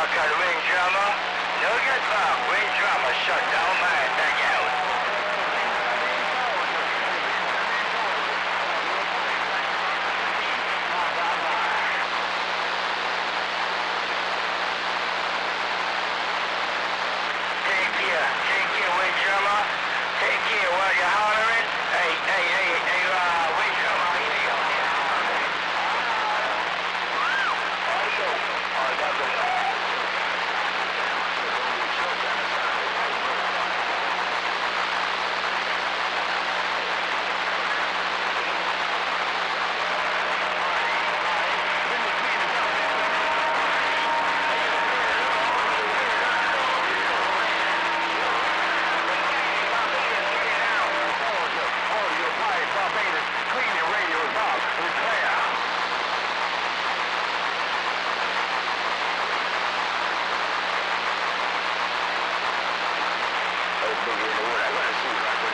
Talk at wind drama. No get back. Wind drama shut down my hangout. Take care, wind drama. Take care while you're hollering. Hey, wind drama. Here you go. Audio. Another one. Bigger in the water.